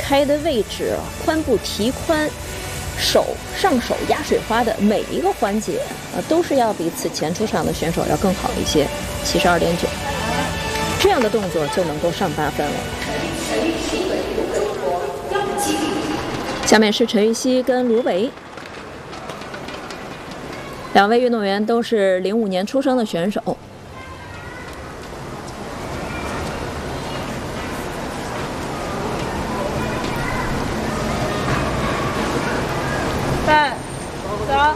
开的位置、髋部提宽、上手压水花的每一个环节，都是要比此前出场的选手要更好一些，72.9。这样的动作就能够上8分了。下面是陈芋汐跟卢维，两位运动员都是05年出生的选手。 3、2。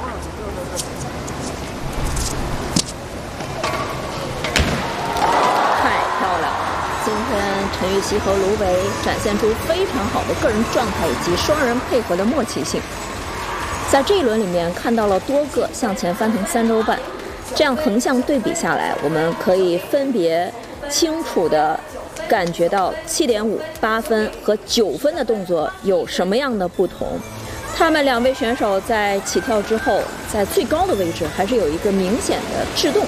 今天陈芋汐和卢维展现出非常好的个人状态以及双人配合的默契性，在这一轮里面看到了多个向前翻腾3周半，这样横向对比下来，我们可以分别清楚地感觉到7.5、8分和9分的动作有什么样的不同。他们2位选手在起跳之后，在最高的位置还是有一个明显的制动。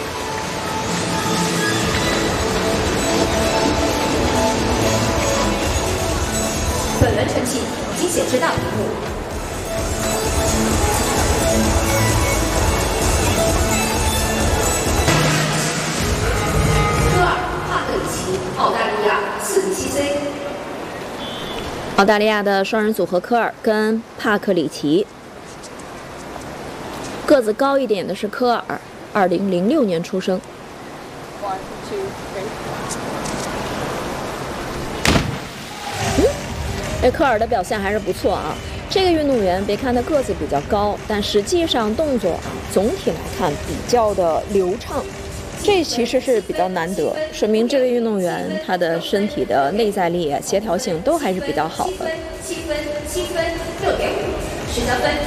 本轮成绩经显示大屏幕。科尔帕克里奇，澳大利亚47C。 澳大利亚的双人组合科尔跟帕克里奇，个子高一点的是科尔，2006年出生。 1、2、3。 科尔的表现还是不错啊。这个运动员别看他个子比较高，但实际上动作总体来看比较的流畅，这其实是比较难得，说明这位运动员他的身体的内在力、协调性都还是比较好的。 7分6.5，实得分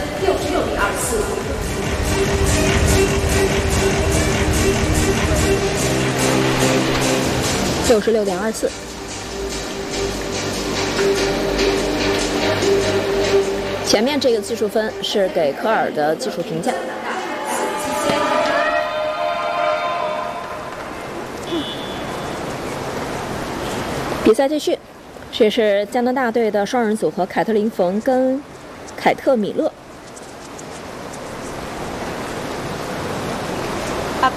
66.24。前面这个技术分是给科尔的技术评价。比赛继续，这是加拿大队的双人组合凯特琳·冯跟凯特·米勒。 Up.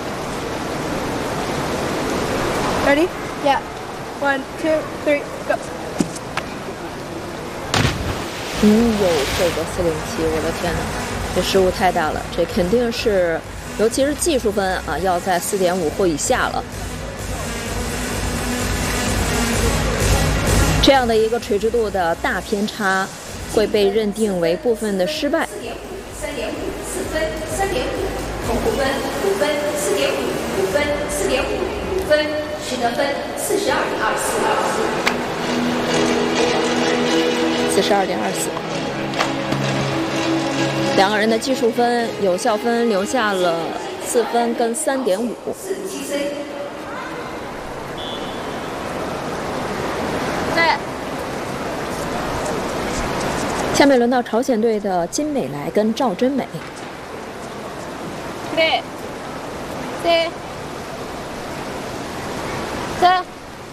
Ready? Yeah. 1、2、3, go. 这个407，我的天哪，这失误太大了，这肯定是，尤其是技术分啊，要在4.5或以下了。这样的一个垂直度的大偏差，会被认定为部分的失败。 3.5、4分、3.5，同5分、5分、4.5、5分、4.5、5分，实得分 42.24。两个人的技术分、有效分留下了4分跟3.5。下面轮到朝鲜队的金美来跟赵真美。 3、4、3。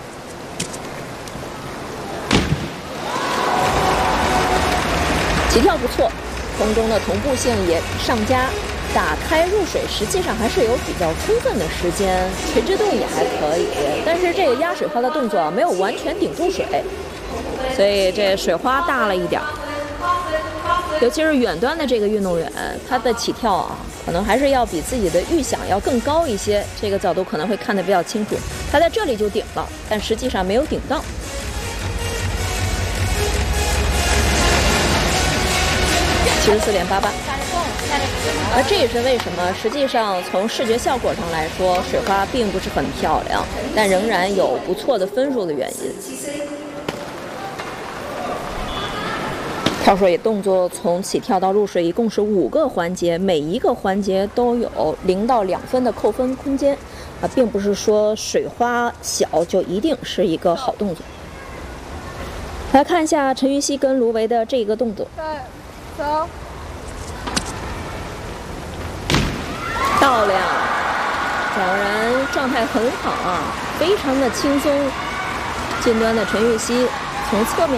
起跳不错，空中的同步性也上佳，打开入水实际上还是有比较充分的时间，垂直度也还可以，但是这个压水花的动作没有完全顶住水，所以这水花大了一点。尤其是远端的这个运动员，他的起跳可能还是要比自己的预想要更高一些，这个角度可能会看得比较清楚。他在这里就顶了，但实际上没有顶到。74.88，而这也是为什么实际上从视觉效果上来说，水花并不是很漂亮，但仍然有不错的分数的原因。跳水动作从起跳到入水一共是5个环节，每一个环节都有0到2分的扣分空间，并不是说水花小就一定是一个好动作。来看一下陈芋汐跟卢维的这个动作，漂亮，两人状态很好啊，非常的轻松。近端的陈芋汐从侧面